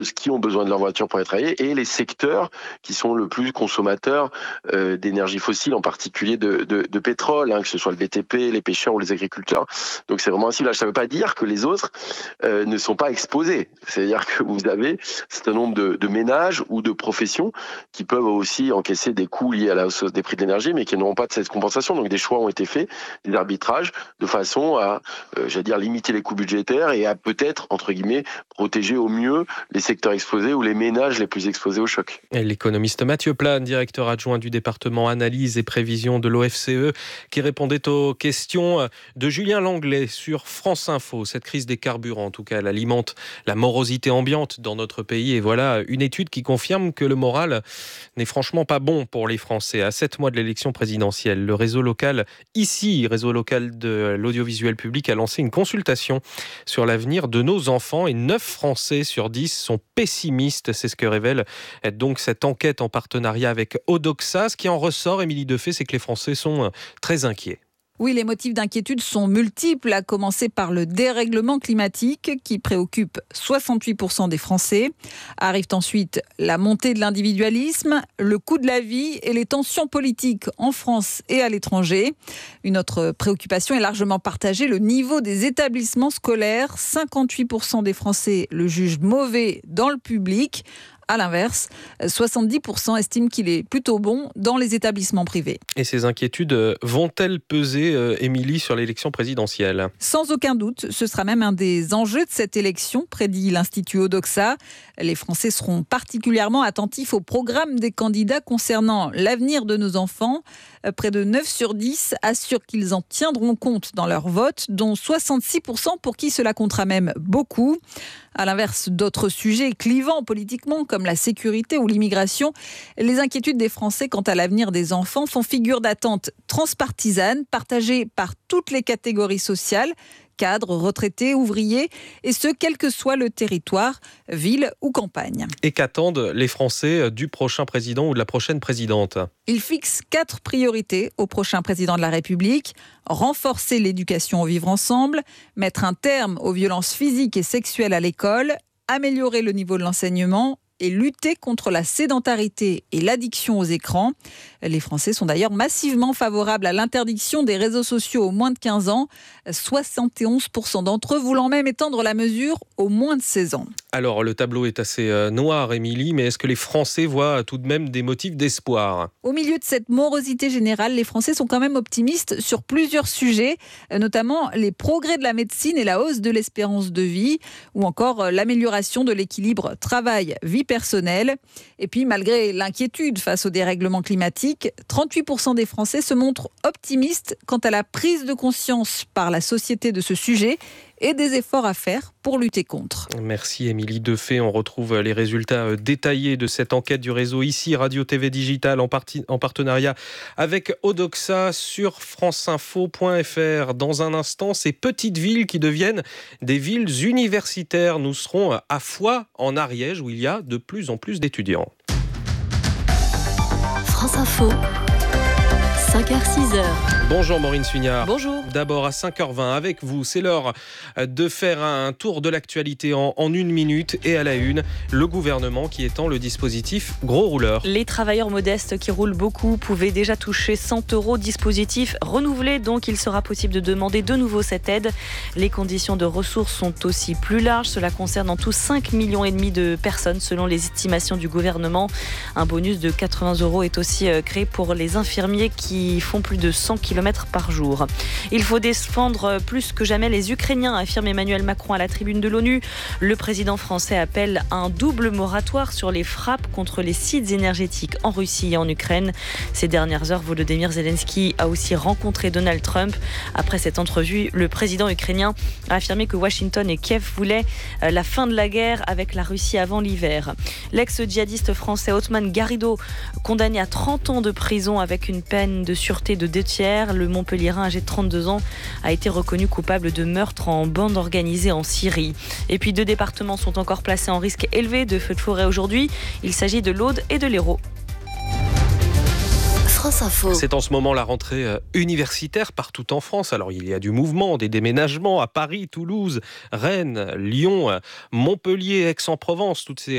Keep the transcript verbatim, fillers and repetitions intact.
qui ont besoin de leur voiture pour aller travailler et les secteurs qui sont le plus consommateurs euh, d'énergie fossile, en particulier de, de, de pétrole, hein, que ce soit le B T P, les pêcheurs ou les agriculteurs. Donc c'est vraiment un ciblage. Ça ne veut pas dire que les autres euh, ne sont pas exposés. C'est-à-dire que vous avez un certain nombre de, de ménages ou de professions qui peuvent aussi encaisser des coûts liés à la hausse des prix de l'énergie, mais qui n'auront pas de cette compensation. Donc des choix ont été faits, des arbitrages, de façon à, euh, j'allais dire, limiter les coûts budgétaires et à peut-être, entre guillemets, protéger au mieux les secteurs exposés ou les ménages les plus exposés au choc. Et l'économiste Mathieu Plane, directeur adjoint du département analyse et prévision de l'O F C E, qui répondait aux questions de Julien Langlais sur France Info. Cette crise des carburants, en tout cas, elle alimente la morosité ambiante dans notre pays. Et voilà une étude qui confirme que le moral n'est franchement pas bon pour les Français. À sept mois de l'élection présidentielle, le réseau local, ici, réseau local de l'audiovisuel public, a lancé une consultation sur l'avenir de nos enfants. Et neuf Français sur dix sont pessimistes. C'est ce que révèle donc cette enquête en partenariat avec Odoxa. Ce qui en ressort, Émilie Defay, c'est que les Français sont très inquiets. Oui, les motifs d'inquiétude sont multiples, à commencer par le dérèglement climatique qui préoccupe soixante-huit pour cent des Français. Arrivent ensuite la montée de l'individualisme, le coût de la vie et les tensions politiques en France et à l'étranger. Une autre préoccupation est largement partagée, le niveau des établissements scolaires. cinquante-huit pour cent des Français le jugent mauvais dans le public. À l'inverse, soixante-dix pour cent estiment qu'il est plutôt bon dans les établissements privés. Et ces inquiétudes vont-elles peser, euh, Émilie, sur l'élection présidentielle ? Sans aucun doute, ce sera même un des enjeux de cette élection, prédit l'Institut Odoxa. Les Français seront particulièrement attentifs au programme des candidats concernant l'avenir de nos enfants. Près de neuf sur dix assurent qu'ils en tiendront compte dans leur vote, dont soixante-six pour cent pour qui cela comptera même beaucoup. À l'inverse d'autres sujets clivants politiquement, comme la sécurité ou l'immigration, les inquiétudes des Français quant à l'avenir des enfants font figure d'attente transpartisane, partagée par toutes les catégories sociales, cadres, retraités, ouvriers, et ce, quel que soit le territoire, ville ou campagne. Et qu'attendent les Français du prochain président ou de la prochaine présidente ? Ils fixent quatre priorités au prochain président de la République. Renforcer l'éducation au vivre ensemble, mettre un terme aux violences physiques et sexuelles à l'école, améliorer le niveau de l'enseignement et lutter contre la sédentarité et l'addiction aux écrans. Les Français sont d'ailleurs massivement favorables à l'interdiction des réseaux sociaux aux moins de quinze ans, soixante et onze pour cent d'entre eux voulant même étendre la mesure aux moins de seize ans. Alors, le tableau est assez noir, Émilie, mais est-ce que les Français voient tout de même des motifs d'espoir ? Au milieu de cette morosité générale, les Français sont quand même optimistes sur plusieurs sujets, notamment les progrès de la médecine et la hausse de l'espérance de vie, ou encore l'amélioration de l'équilibre travail-vie personnelle. Et puis, malgré l'inquiétude face au dérèglement climatique, trente-huit pour cent des Français se montrent optimistes quant à la prise de conscience par la société de ce sujet et des efforts à faire pour lutter contre. Merci Émilie Defay. On retrouve les résultats détaillés de cette enquête du réseau ici, Radio T V Digital, en, partie, en partenariat avec Odoxa sur franceinfo point f r. Dans un instant, ces petites villes qui deviennent des villes universitaires. Nous serons à Foix, en Ariège, où il y a de plus en plus d'étudiants. France Info, cinq heures six heures. Bonjour Maureen Sugnard. Bonjour. D'abord à cinq heures vingt avec vous, c'est l'heure de faire un tour de l'actualité en, en une minute et à la une, le gouvernement qui étend le dispositif gros rouleur. Les travailleurs modestes qui roulent beaucoup pouvaient déjà toucher cent euros, dispositif renouvelé, donc il sera possible de demander de nouveau cette aide. Les conditions de ressources sont aussi plus larges, cela concerne en tout cinq virgule cinq millions de personnes selon les estimations du gouvernement. Un bonus de quatre-vingts euros est aussi créé pour les infirmiers qui font plus de cent kilomètres par jour. Il faut défendre plus que jamais les Ukrainiens, affirme Emmanuel Macron à la tribune de l'ONU. Le président français appelle à un double moratoire sur les frappes contre les sites énergétiques en Russie et en Ukraine. Ces dernières heures, Volodymyr Zelensky a aussi rencontré Donald Trump. Après cette entrevue, le président ukrainien a affirmé que Washington et Kiev voulaient la fin de la guerre avec la Russie avant l'hiver. L'ex-djihadiste français Othman Garrido, condamné à trente ans de prison avec une peine de sûreté de deux tiers, le Montpelliérain âgé de trente-deux ans a été reconnu coupable de meurtre en bande organisée en Syrie. Et puis deux départements sont encore placés en risque élevé de feux de forêt aujourd'hui. Il s'agit de l'Aude et de l'Hérault. France Info. C'est en ce moment la rentrée universitaire partout en France. Alors il y a du mouvement, des déménagements à Paris, Toulouse, Rennes, Lyon, Montpellier, Aix-en-Provence, toutes ces